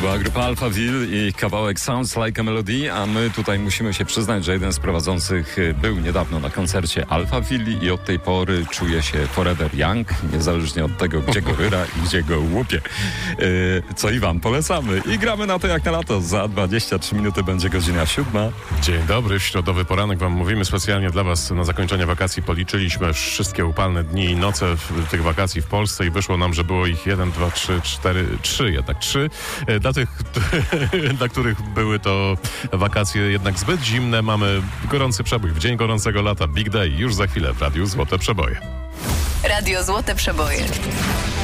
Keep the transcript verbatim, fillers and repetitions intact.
To była grupa Alphaville i kawałek Sounds Like a Melody, a my tutaj musimy się przyznać, że jeden z prowadzących był niedawno na koncercie Alphaville i od tej pory czuje się forever young, niezależnie od tego, gdzie go ryra i gdzie go łupie. Yy, co i wam polecamy. I gramy na to jak na lato. Za dwadzieścia trzy minuty będzie godzina siódma. Dzień dobry, w środowy poranek wam mówimy specjalnie dla was na zakończenie wakacji. Policzyliśmy wszystkie upalne dni i noce w, tych wakacji w Polsce i wyszło nam, że było ich jeden, dwa, trzy, cztery, trzy, jednak trzy. Dla tych, dla których były to wakacje jednak zbyt zimne, mamy gorący przebój w dzień gorącego lata. Big Day już za chwilę w Radiu Złote Przeboje. Radio Złote Przeboje.